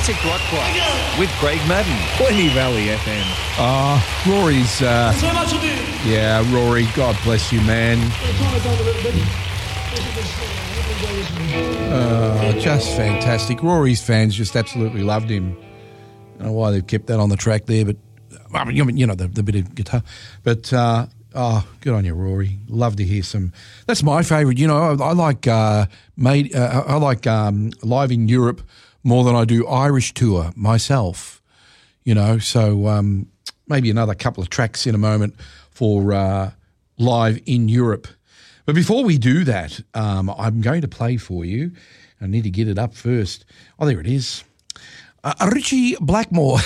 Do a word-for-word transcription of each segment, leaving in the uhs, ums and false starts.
Classic Rock Club with Craig Madden. Plenty Valley F M. Uh, Rory's, uh, yeah, Rory, God bless you, man. Uh, just fantastic. Rory's fans just absolutely loved him. I don't know why they've kept that on the track there, but, I mean, you know, the, the bit of guitar. But, uh, oh, good on you, Rory. Love to hear some. That's my favourite. You know, I, I like, uh, made, uh, I like um, Live in Europe more than I do Irish Tour myself, you know, so um, maybe another couple of tracks in a moment for uh, Live in Europe. But before we do that, um, I'm going to play for you. I need to get it up first. Oh, there it is. Uh, Richie Blackmore.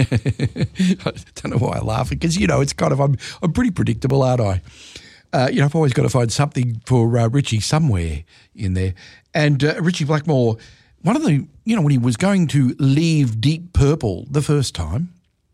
I don't know why I laugh, because, you know, it's kind of, I'm, I'm pretty predictable, aren't I? Uh, you know, I've always got to find something for uh, Richie somewhere in there. And uh, Richie Blackmore, one of the, you know, when he was going to leave Deep Purple the first time,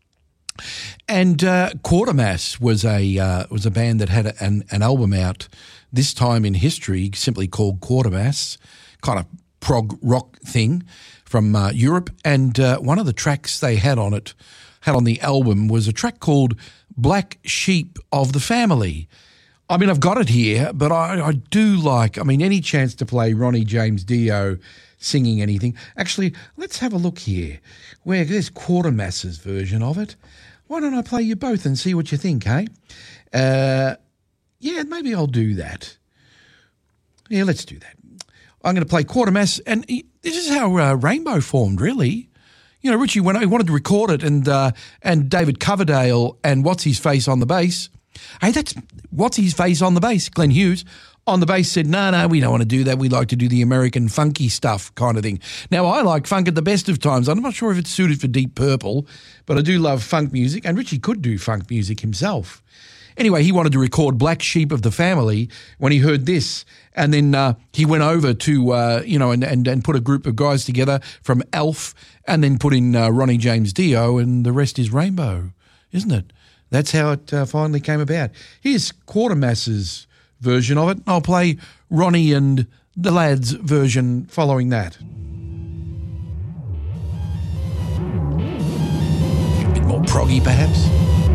and uh, Quatermass was a uh, was a band that had an, an album out this time in history simply called Quatermass, kind of prog rock thing from uh, Europe. And uh, one of the tracks they had on it, had on the album, was a track called Black Sheep of the Family. I mean, I've got it here, but I, I do like, I mean, any chance to play Ronnie James Dio singing anything. Actually, let's have a look here. Where there's Quatermass's version of it. Why don't I play you both and see what you think, hey? Uh, yeah, maybe I'll do that. Yeah, let's do that. I'm going to play Quatermass, and he, this is how uh, Rainbow formed, really. You know, Richie, when I wanted to record it, and uh, and David Coverdale and What's His Face on the bass. Hey, that's What's His Face on the bass, Glenn Hughes. On the bass said, no, no, we don't want to do that. We like to do the American funky stuff kind of thing. Now, I like funk at the best of times. I'm not sure if it's suited for Deep Purple, but I do love funk music, and Richie could do funk music himself. Anyway, he wanted to record Black Sheep of the Family when he heard this, and then uh, he went over to, uh, you know, and, and, and put a group of guys together from Elf, and then put in uh, Ronnie James Dio, and the rest is Rainbow, isn't it? That's how it uh, finally came about. Here's Quatermass's version of it. I'll play Ronnie and the lads' version following that. A bit more proggy, perhaps.